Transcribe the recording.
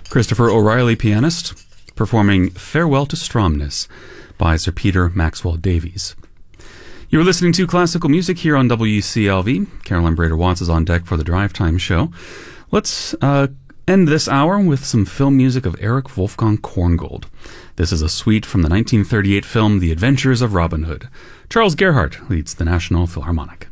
Christopher O'Reilly, pianist, performing Farewell to Stromness by Sir Peter Maxwell Davies. You're listening to classical music here on WCLV. Carolyn Brader-Watts is on deck for the Drive Time show. Let's end this hour with some film music of Erich Wolfgang Korngold. This is a suite from the 1938 film The Adventures of Robin Hood. Charles Gerhardt leads the National Philharmonic.